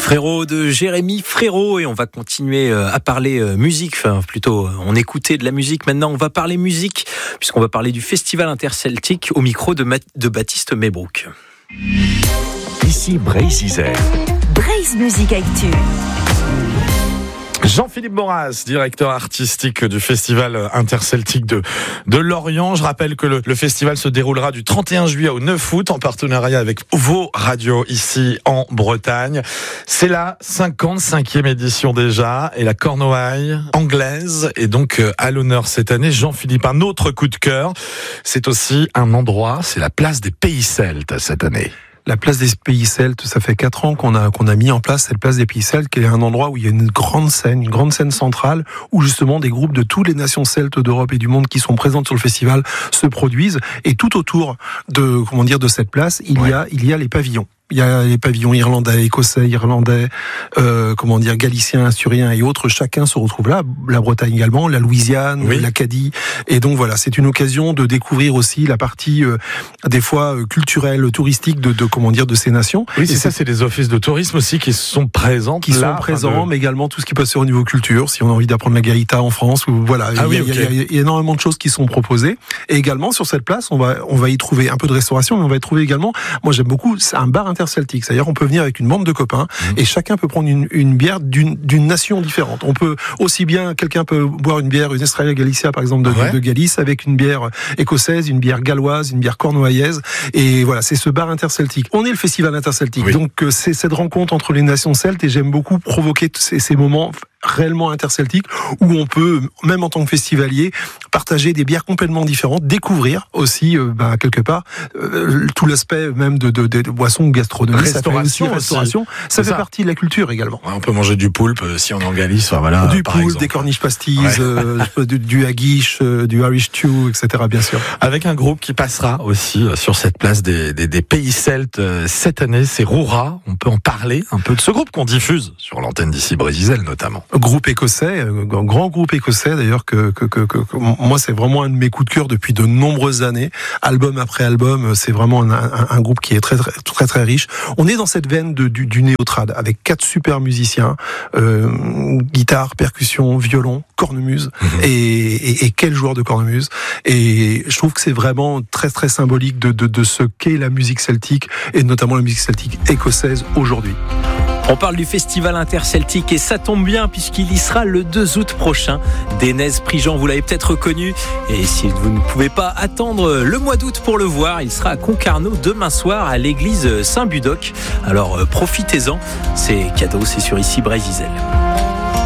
Frérot de Jérémy Frérot, et on va continuer à parler musique, enfin plutôt on écoutait de la musique, maintenant on va parler musique puisqu'on va parler du Festival Interceltique au micro de Baptiste Maybrook. Ici Brésil. Braise Musique Actu. Jean-Philippe Moraz, directeur artistique du Festival Interceltique de Lorient. Je rappelle que le festival se déroulera du 31 juillet au 9 août en partenariat avec vos radios ici en Bretagne. C'est la 55e édition déjà et la Cornouaille anglaise est donc à l'honneur cette année. Jean-Philippe, un autre coup de cœur, c'est aussi un endroit, c'est la place des Pays Celtes cette année. La place des Pays Celtes, ça fait 4 ans qu'on a mis en place cette place des Pays Celtes, qui est un endroit où il y a une grande scène centrale, où justement des groupes de toutes les nations celtes d'Europe et du monde qui sont présentes sur le festival se produisent. Et tout autour de cette place, il y a les pavillons. Il y a les pavillons irlandais, écossais, galiciens, asturiens et autres. Chacun se retrouve là. La Bretagne également, la Louisiane, l'Acadie. Et donc voilà, c'est une occasion de découvrir aussi la partie, des fois, culturelle, touristique de ces nations. Oui, c'est les offices de tourisme aussi qui sont présents. Mais également tout ce qui peut se faire au niveau culture. Si on a envie d'apprendre la gaïta en France, ou voilà. Il y a énormément de choses qui sont proposées. Et également, sur cette place, on va y trouver un peu de restauration, mais on va y trouver également, moi j'aime beaucoup, c'est un bar interceltique. C'est-à-dire on peut venir avec une bande de copains et chacun peut prendre une bière d'une nation différente. On peut aussi bien, quelqu'un peut boire une bière, une Estrella Galicia par exemple de Galice, avec une bière écossaise, une bière galloise, une bière cornouaillese. Et voilà, c'est ce bar interceltique. On est le festival interceltique. Donc c'est cette rencontre entre les nations celtes et j'aime beaucoup provoquer ces moments réellement interceltique où on peut, même en tant que festivalier, partager des bières complètement différentes, découvrir aussi quelque part tout l'aspect même de boissons ou gastronomie, restauration, ça fait partie de la culture également. Ouais, on peut manger du poulpe si on est en Galice, du poulpe, des corniches pastilles, du haggis, du Irish stew, etc. bien sûr. Avec un groupe qui passera aussi sur cette place des Pays Celtes cette année, c'est Roura. On peut en parler un peu de ce groupe qu'on diffuse sur l'antenne d'ici Brésil notamment. Groupe écossais, un grand groupe écossais d'ailleurs que moi c'est vraiment un de mes coups de cœur depuis de nombreuses années, album après album, c'est vraiment un groupe qui est très très très très riche. On est dans cette veine du néo-trad avec 4 super musiciens, guitare, percussion, violon, cornemuse et quel joueur de cornemuse, et je trouve que c'est vraiment très très symbolique de ce qu'est la musique celtique et notamment la musique celtique écossaise aujourd'hui. On parle du Festival Interceltique et ça tombe bien puisqu'il y sera le 2 août prochain. Dénez Prigent, vous l'avez peut-être reconnu. Et si vous ne pouvez pas attendre le mois d'août pour le voir, il sera à Concarneau demain soir à l'église Saint-Budoc. Alors profitez-en, c'est cadeau, c'est sur ici Brésil.